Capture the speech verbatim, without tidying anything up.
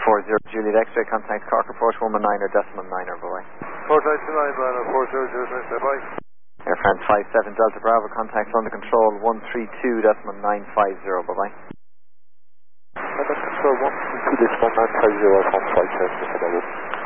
four zero Juliet X-ray, contact Cork Report one one nine or decimal nine or boy. four nine two nine, Bravo, four zero zero six, bye. Air France five seven Delta Bravo, contact under control one three two decimal nine five zero, bye bye. Under control one three two decimal nine five zero, from flight test, Mister Double.